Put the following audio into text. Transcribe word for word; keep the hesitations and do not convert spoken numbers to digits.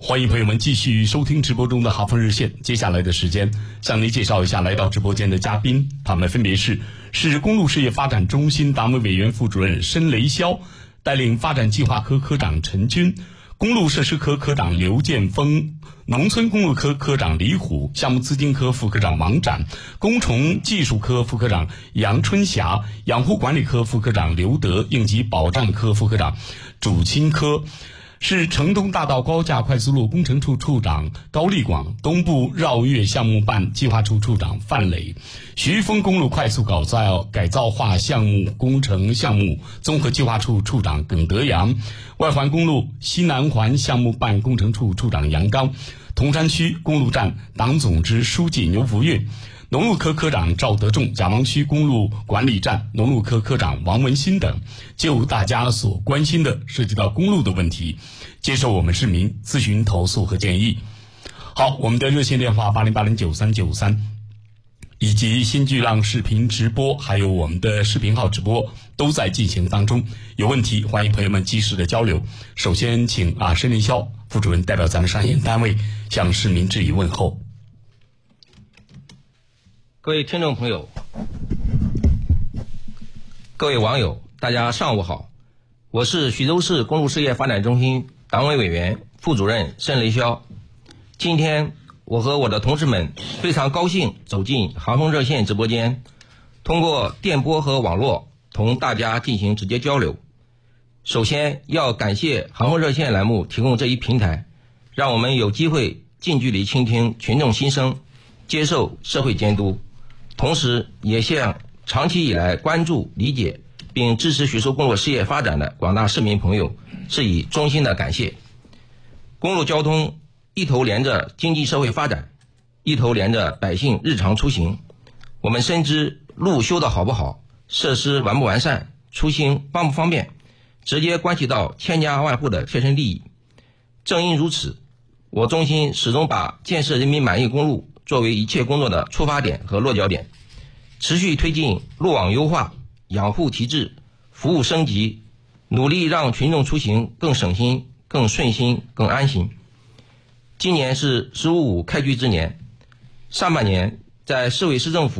欢迎朋友们继续收听直播中的哈风热线。接下来的时间，向您介绍一下来到直播间的嘉宾，他们分别是市公路事业发展中心党委委员副主任申雷霄，带领发展计划科科长陈军，公路设施科科长刘建峰，农村公路科科长李虎，项目资金科副科长王展，工程技术科副科长杨春霞，养护管理科副科长刘德，应急保障科副科长主钦科。是城东大道高架快速路工程处处长高立广，东部绕月项目办计划处处长范磊，徐丰公路快速改造改造化项目工程项目综合计划处处长耿德阳，外环公路西南环项目办工程处处长杨刚，铜山区公路站党总支书记牛福月，农路科科长赵德仲，甲王区公路管理站农路科科长王文新等，就大家所关心的涉及到公路的问题，接受我们市民咨询投诉和建议。好，我们的热线电话八零八零九三九三，以及新巨浪视频直播，还有我们的视频号直播都在进行当中。有问题，欢迎朋友们及时的交流。首先，请啊申林霄副主任代表咱们商业单位向市民致以问候。 各位听众朋友，各位网友，大家上午好，我是徐州市公路事业发展中心党委委员副主任申雷霄。今天我和我的同事们非常高兴走进航风热线直播间，通过电波和网络同大家进行直接交流。首先要感谢航风热线栏目提供这一平台，让我们有机会近距离倾听群众心声，接受社会监督，同时也向长期以来关注、理解并支持徐州公路事业发展的广大市民朋友致以衷心的感谢。公路交通一头连着经济社会发展，一头连着百姓日常出行。我们深知路修得好不好，设施完不完善，出行方不方便，直接关系到千家万户的切身利益。正因如此，我中心始终把建设人民满意公路作为一切工作的出发点和落脚点，持续推进路网优化、养护提质、服务升级，努力让群众出行更省心、更顺心、更安心。今年是十五五开局之年，上半年在市委市政府